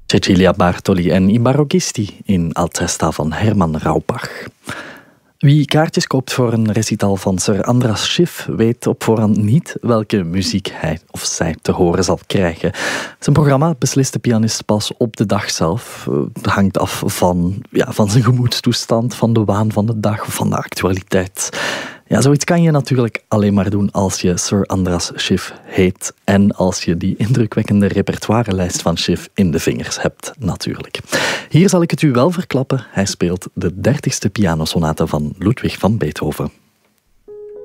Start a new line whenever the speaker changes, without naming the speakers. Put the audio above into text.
Cecilia Bartoli en I Barocchisti in Alcesta van Herman Raupach. Wie kaartjes koopt voor een recital van Sir Andras Schiff weet op voorhand niet welke muziek hij of zij te horen zal krijgen. Zijn programma beslist de pianist pas op de dag zelf. Het hangt af van zijn gemoedstoestand, van de waan van de dag of van de actualiteit. Ja, zoiets kan je natuurlijk alleen maar doen als je Sir Andras Schiff heet en als je die indrukwekkende repertoirelijst van Schiff in de vingers hebt, natuurlijk. Hier zal ik het u wel verklappen. Hij speelt de 30ste pianosonate van Ludwig van Beethoven.